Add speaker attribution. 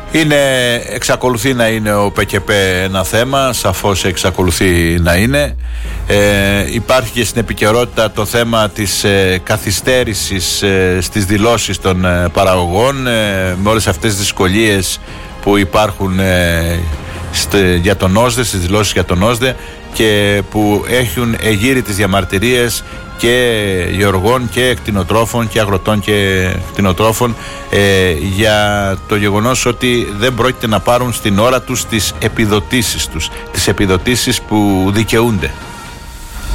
Speaker 1: Εξακολουθεί να είναι ο ΠΚΠ ένα θέμα, σαφώς εξακολουθεί να είναι. Υπάρχει και στην επικαιρότητα το θέμα της καθυστέρησης στις δηλώσεις των παραγωγών, με όλες αυτές τις δυσκολίες που υπάρχουν για τον ΩΣΔΕ, στις δηλώσεις για τον ΩΣΔΕ, και που έχουν εγείρει τις διαμαρτυρίες και γεωργών και κτηνοτρόφων και αγροτών και κτηνοτρόφων για το γεγονός ότι δεν πρόκειται να πάρουν στην ώρα τους τις επιδοτήσεις που δικαιούνται.